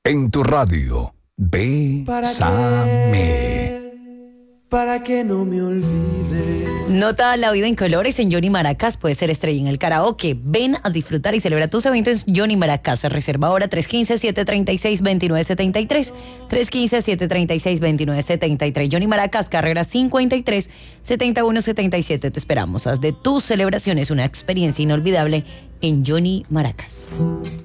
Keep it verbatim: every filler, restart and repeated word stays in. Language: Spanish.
En tu radio, Bésame. Para que no me olvide. Nota la vida en colores en Johnny Maracas. Puede ser estrella en el karaoke. Ven a disfrutar y celebra tus eventos en Johnny Maracas. Reserva ahora tres uno cinco, siete tres seis, dos nueve siete tres. tres uno cinco, siete tres seis, dos nueve siete tres. Johnny Maracas, carrera cincuenta y tres, setenta y uno setenta y siete. Te esperamos. Haz de tus celebraciones una experiencia inolvidable en Johnny Maracas.